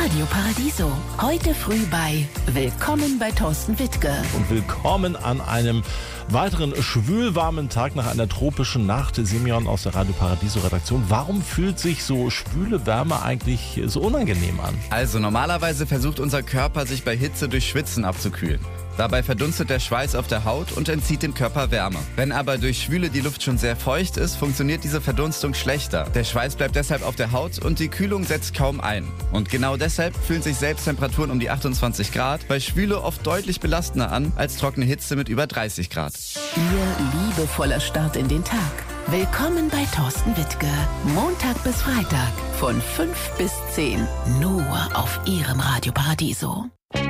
Radio Paradiso. Heute früh bei Willkommen bei Thorsten Wittke. Und willkommen an einem weiteren schwülwarmen Tag nach einer tropischen Nacht. Simeon aus der Radio Paradiso Redaktion. Warum fühlt sich so schwüle Wärme eigentlich so unangenehm an? Also normalerweise versucht unser Körper, sich bei Hitze durch Schwitzen abzukühlen. Dabei verdunstet der Schweiß auf der Haut und entzieht dem Körper Wärme. Wenn aber durch Schwüle die Luft schon sehr feucht ist, funktioniert diese Verdunstung schlechter. Der Schweiß bleibt deshalb auf der Haut und die Kühlung setzt kaum ein. Und genau deshalb fühlen sich selbst Temperaturen um die 28 Grad bei Schwüle oft deutlich belastender an als trockene Hitze mit über 30 Grad. Ihr liebevoller Start in den Tag. Willkommen bei Thorsten Wittke. Montag bis Freitag von 5 bis 10. Nur auf Ihrem Radio Paradiso.